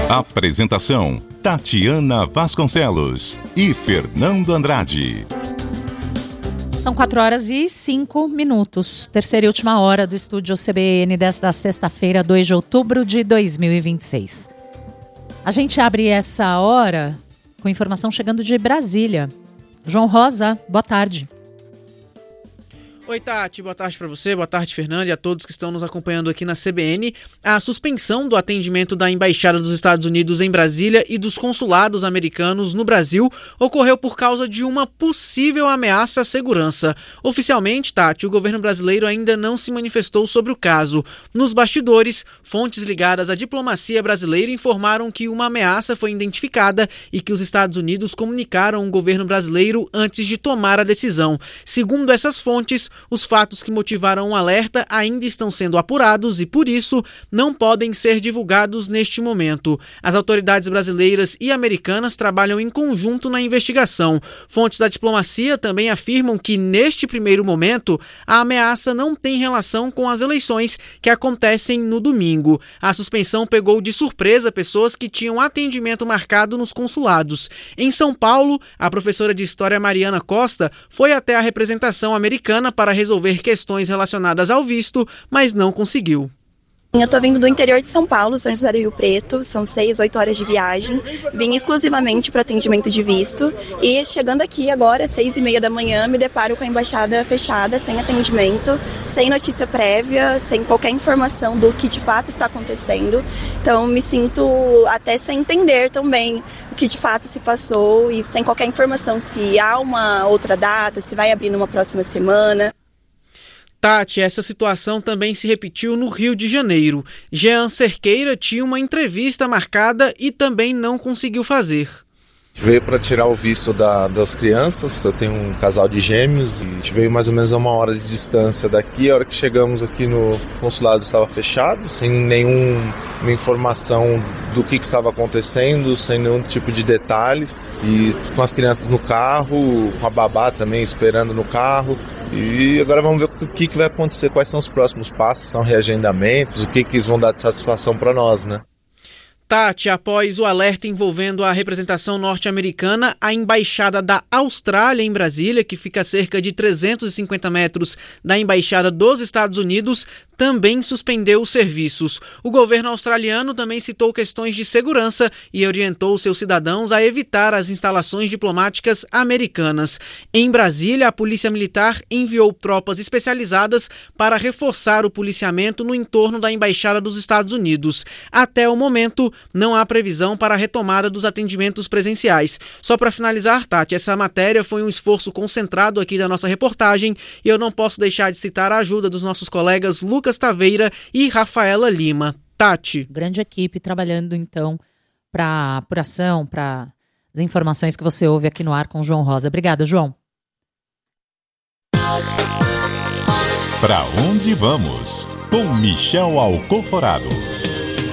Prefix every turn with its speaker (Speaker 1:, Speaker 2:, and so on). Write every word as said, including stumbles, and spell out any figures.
Speaker 1: Apresentação: Tatiana Vasconcelos e Fernando Andrade.
Speaker 2: São quatro horas e cinco minutos. Terceira e última hora do estúdio C B N desta sexta-feira, dois de outubro de dois mil e vinte e seis. A gente abre essa hora com informação chegando de Brasília. João Rosa, boa tarde.
Speaker 3: Oi, Tati, boa tarde para você, boa tarde, Fernando, e a todos que estão nos acompanhando aqui na C B N. A suspensão do atendimento da Embaixada dos Estados Unidos em Brasília e dos consulados americanos no Brasil ocorreu por causa de uma possível ameaça à segurança. Oficialmente, Tati, o governo brasileiro ainda não se manifestou sobre o caso. Nos bastidores, fontes ligadas à diplomacia brasileira informaram que uma ameaça foi identificada e que os Estados Unidos comunicaram ao governo brasileiro antes de tomar a decisão. Segundo essas fontes, os fatos que motivaram o alerta ainda estão sendo apurados e, por isso, não podem ser divulgados neste momento. As autoridades brasileiras e americanas trabalham em conjunto na investigação. Fontes da diplomacia também afirmam que, neste primeiro momento, a ameaça não tem relação com as eleições que acontecem no domingo. A suspensão pegou de surpresa pessoas que tinham atendimento marcado nos consulados. Em São Paulo, a professora de História Mariana Costa foi até a representação americana para resolver questões relacionadas ao visto, mas não conseguiu.
Speaker 4: Eu tô vindo do interior de São Paulo, São José do Rio Preto, são seis, oito horas de viagem. Vim exclusivamente para atendimento de visto e chegando aqui agora, seis e meia da manhã, me deparo com a embaixada fechada, sem atendimento, sem notícia prévia, sem qualquer informação do que de fato está acontecendo. Então me sinto até sem entender também o que de fato se passou e sem qualquer informação se há uma outra data, se vai abrir numa próxima semana.
Speaker 3: Tati, essa situação também se repetiu no Rio de Janeiro. Jean Cerqueira tinha uma entrevista marcada e também não conseguiu fazer.
Speaker 5: Veio para tirar o visto da, das crianças, eu tenho um casal de gêmeos e a gente veio mais ou menos a uma hora de distância daqui. A hora que chegamos aqui no consulado estava fechado, sem nenhuma informação do que, que estava acontecendo, sem nenhum tipo de detalhes. E com as crianças no carro, com a babá também esperando no carro. E agora vamos ver o que, que vai acontecer, quais são os próximos passos, são reagendamentos, o que, que eles vão dar de satisfação para nós, né?
Speaker 3: Tati, após o alerta envolvendo a representação norte-americana, a Embaixada da Austrália em Brasília, que fica a cerca de trezentos e cinquenta metros da Embaixada dos Estados Unidos, também suspendeu os serviços. O governo australiano também citou questões de segurança e orientou seus cidadãos a evitar as instalações diplomáticas americanas. Em Brasília, a Polícia Militar enviou tropas especializadas para reforçar o policiamento no entorno da Embaixada dos Estados Unidos. Até o momento, não há previsão para a retomada dos atendimentos presenciais. Só para finalizar, Tati, essa matéria foi um esforço concentrado aqui da nossa reportagem e eu não posso deixar de citar a ajuda dos nossos colegas Lucas Taveira e Rafaela Lima. Tati.
Speaker 2: Grande equipe trabalhando, então, para apuração, para as informações que você ouve aqui no ar com o João Rosa. Obrigada, João.
Speaker 1: Para onde vamos? Com Michel Alcoforado.